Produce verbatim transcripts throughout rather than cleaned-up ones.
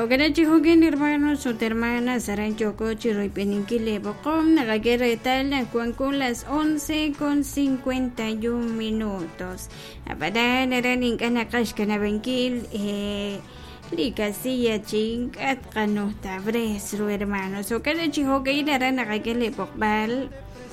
Hoganachi hogen hermanos o hermanas saran choco chiroy peninkile bocom nagagere tal na con las once con cincuenta y un minutos. Apada naraning kanakash kanabenkil eh likasiya ching at kano tabres ro hermanos. Hoganachi hogen naran nagagele bokbal.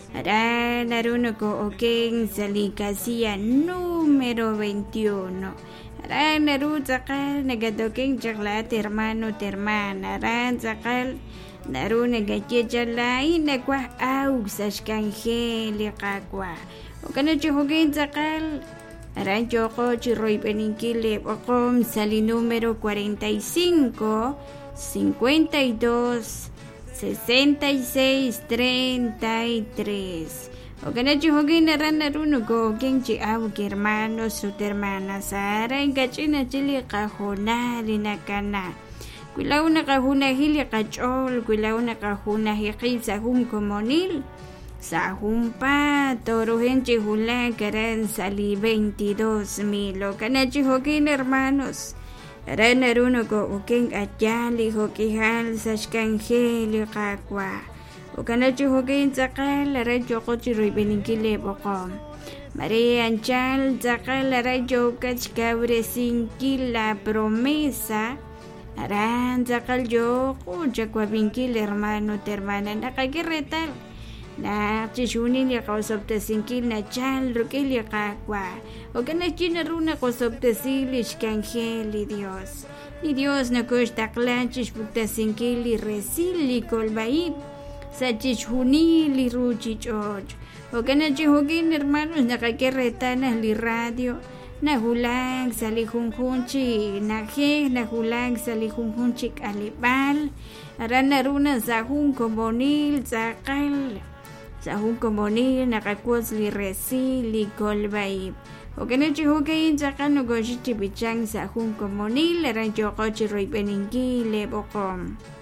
Ara naruno ko okeng sa likasiya número veintiuno. Aran naru zakal nagadokeng chaklat hermano hermana aran zakal naru nagachechalai nagwa au sashkangeli kakwa okana chihogen zakal aran choko chiroy peninkile okom sali número cuarenta y cinco cincuenta y dos sesenta y seis treinta y tres. Okanachi hogi naran naruno go genchi au hermanos su hermana sara engachina chili kahona linakana kuilauna kahuna hili kachol kuilauna kahuna hiqi sahum comonil sahum pa toro genchi hula karan sali veintidós mil. Okanachi hogi hermanos naran naruno go okeng achali hoki hal sashkangeli kakwa Okanachi hogen zakal la radio kochiroy beninkile bokom. María Anchal zakal la radio kachkabre sinki la promesa. Aran zakal yo kucha kwa binkile hermano hermana nakagirretal. Na chishuni ni kausopta sinki na chal rukili kakwa. Okanachi naruna kausopta silish kangeli Dios. Ni Dios na kush taklanchish bukta sinkili resili kolbaib. Sachich huni li ruchich och. Okanachi hogin hermanos nakakerretana li radio. Nahulang sali junjunchi naje nahulang sali junjunchi alibal. Aran naruna zahun comonil zakal. Zahun comonil nakakuos li resi li kolbaib. Okanachi hogin zakal no gochichi bichang zahun comonil aran chokochi roy peningi le bokom.